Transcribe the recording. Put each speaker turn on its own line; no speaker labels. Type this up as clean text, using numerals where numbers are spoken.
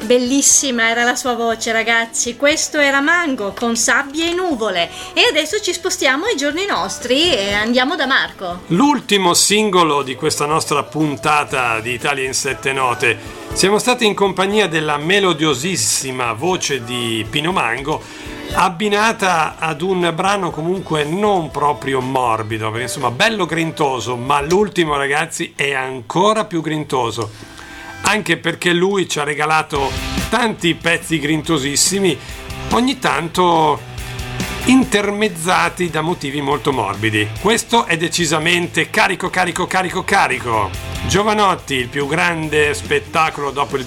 Bellissima era la sua voce, ragazzi. Questo era Mango con Sabbie e nuvole. E adesso ci spostiamo ai giorni nostri e andiamo da Marco.
L'ultimo singolo di questa nostra puntata di Italia in 7 note. Siamo stati in compagnia della melodiosissima voce di Pino Mango, abbinata ad un brano comunque non proprio morbido, perché insomma bello grintoso, ma l'ultimo, ragazzi, è ancora più grintoso. Anche perché lui ci ha regalato tanti pezzi grintosissimi, ogni tanto intermezzati da motivi molto morbidi. Questo è decisamente carico. Giovanotti, il più grande spettacolo dopo il